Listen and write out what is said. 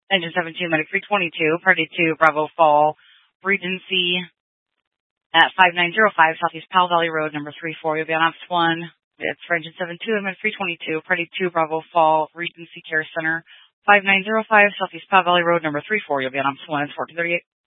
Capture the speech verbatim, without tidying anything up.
Engine seven two, Medic three twenty-two, Party two, Bravo Fall, Regency at five nine zero five, Southeast Powell Valley Road, number three four. You'll be on Ops one. It's for Engine seven two, Medic three twenty-two, Party two, Bravo Fall, Regency Care Center, five nine zero five, Southeast Powell Valley Road, number three four. You'll be on Ops one. It's fourteen thirty-eight.